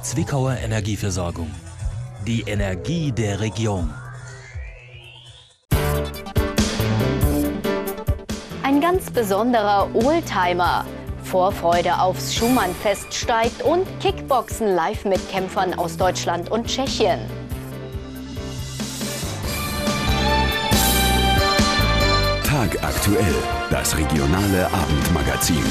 Zwickauer Energieversorgung. Die Energie der Region. Ein ganz besonderer Oldtimer. Vorfreude aufs Schumann-Fest steigt und Kickboxen live mit Kämpfern aus Deutschland und Tschechien. Tagaktuell, das regionale Abendmagazin.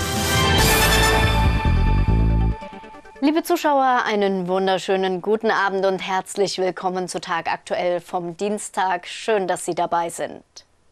Liebe Zuschauer, einen wunderschönen guten Abend und herzlich willkommen zu Tagaktuell vom Dienstag. Schön, dass Sie dabei sind.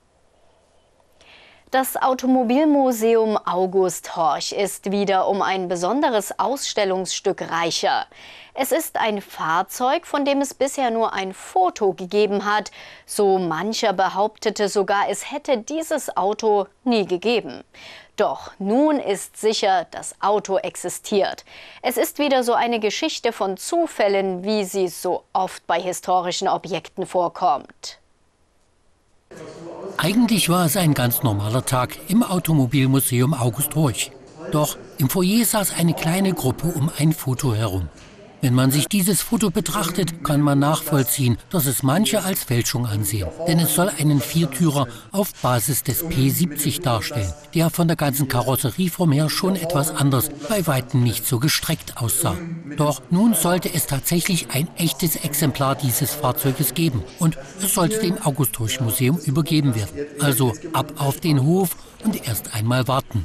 Das Automobilmuseum August Horch ist wieder um ein besonderes Ausstellungsstück reicher. Es ist ein Fahrzeug, von dem es bisher nur ein Foto gegeben hat. So mancher behauptete sogar, es hätte dieses Auto nie gegeben. Doch nun ist sicher, das Auto existiert. Es ist wieder so eine Geschichte von Zufällen, wie sie so oft bei historischen Objekten vorkommt. Eigentlich war es ein ganz normaler Tag im Automobilmuseum August Horch. Doch im Foyer saß eine kleine Gruppe um ein Foto herum. Wenn man sich dieses Foto betrachtet, kann man nachvollziehen, dass es manche als Fälschung ansehen. Denn es soll einen Viertürer auf Basis des P70 darstellen, der von der ganzen Karosserieform her schon etwas anders, bei weitem nicht so gestreckt aussah. Doch nun sollte es tatsächlich ein echtes Exemplar dieses Fahrzeuges geben und es sollte dem August Horch Museum übergeben werden. Also ab auf den Hof und erst einmal warten.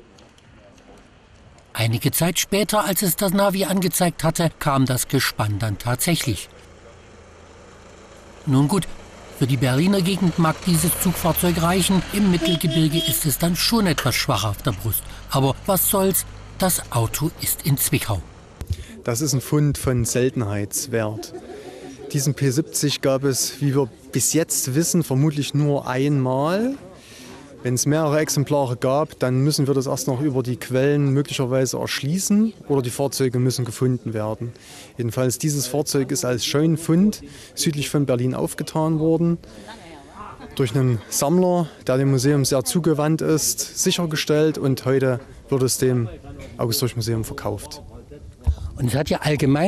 Einige Zeit später, als es das Navi angezeigt hatte, kam das Gespann dann tatsächlich. Nun gut, für die Berliner Gegend mag dieses Zugfahrzeug reichen, im Mittelgebirge ist es dann schon etwas schwach auf der Brust. Aber was soll's, das Auto ist in Zwickau. Das ist ein Fund von Seltenheitswert. Diesen P70 gab es, wie wir bis jetzt wissen, vermutlich nur einmal. Wenn es mehrere Exemplare gab, dann müssen wir das erst noch über die Quellen möglicherweise erschließen oder die Fahrzeuge müssen gefunden werden. Jedenfalls dieses Fahrzeug ist als Scheunenfund südlich von Berlin aufgetan worden, durch einen Sammler, der dem Museum sehr zugewandt ist, sichergestellt und heute wird es dem August Horch Museum verkauft. Und es hat ja allgemein